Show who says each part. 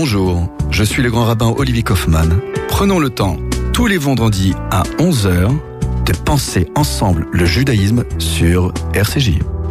Speaker 1: Bonjour, je suis le grand rabbin Olivier Kaufmann. Prenons le temps, tous les vendredis à 11h, de penser ensemble le judaïsme sur RCJ.